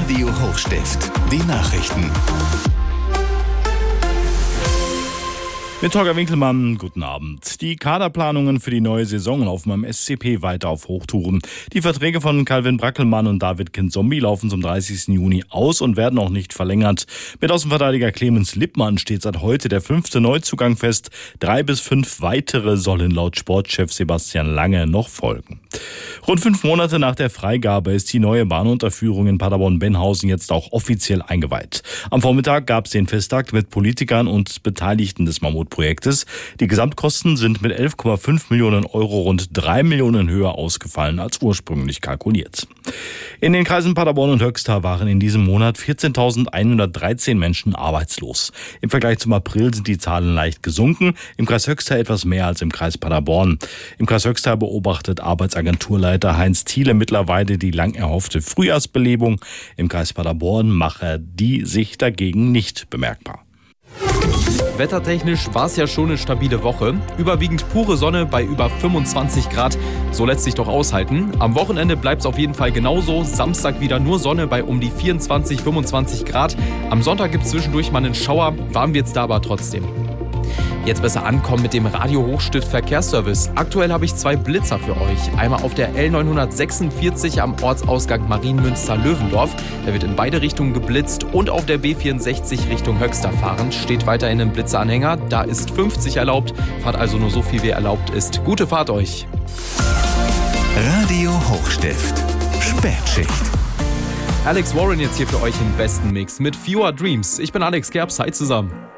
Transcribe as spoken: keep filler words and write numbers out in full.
Radio Hochstift, die Nachrichten. Mit Holger Winkelmann, guten Abend. Die Kaderplanungen für die neue Saison laufen beim S C P weiter auf Hochtouren. Die Verträge von Calvin Brackelmann und David Kinzombie laufen zum dreißigsten Juni aus und werden auch nicht verlängert. Mit Außenverteidiger Clemens Lippmann steht seit heute der fünfte Neuzugang fest. Drei bis fünf weitere sollen laut Sportchef Sebastian Lange noch folgen. Rund fünf Monate nach der Freigabe ist die neue Bahnunterführung in Paderborn-Benhausen jetzt auch offiziell eingeweiht. Am Vormittag gab es den Festakt mit Politikern und Beteiligten des Mammut Projektes. Die Gesamtkosten sind mit elf Komma fünf Millionen Euro rund drei Millionen höher ausgefallen als ursprünglich kalkuliert. In den Kreisen Paderborn und Höxter waren in diesem Monat vierzehntausendeinhundertdreizehn Menschen arbeitslos. Im Vergleich zum April sind die Zahlen leicht gesunken, im Kreis Höxter etwas mehr als im Kreis Paderborn. Im Kreis Höxter beobachtet Arbeitsagenturleiter Heinz Thiele mittlerweile die lang erhoffte Frühjahrsbelebung. Im Kreis Paderborn mache die sich dagegen nicht bemerkbar. Wettertechnisch war es ja schon eine stabile Woche. Überwiegend pure Sonne bei über fünfundzwanzig Grad. So lässt sich doch aushalten. Am Wochenende bleibt es auf jeden Fall genauso. Samstag wieder nur Sonne bei um die vierundzwanzig, fünfundzwanzig Grad. Am Sonntag gibt es zwischendurch mal einen Schauer. Warm wird's da aber trotzdem. Jetzt besser ankommen mit dem Radio Hochstift Verkehrsservice. Aktuell habe ich zwei Blitzer für euch. Einmal auf der L neunhundertsechsundvierzig am Ortsausgang Marienmünster-Löwendorf. Da wird in beide Richtungen geblitzt. Und auf der B vierundsechzig Richtung Höxter fahrend steht weiterhin ein Blitzeranhänger. Da ist fünfzig erlaubt. Fahrt also nur so viel, wie erlaubt ist. Gute Fahrt euch. Radio Hochstift, Spätschicht. Alex Warren jetzt hier für euch im besten Mix mit Fewer Dreams. Ich bin Alex Gerbs. Hi zusammen.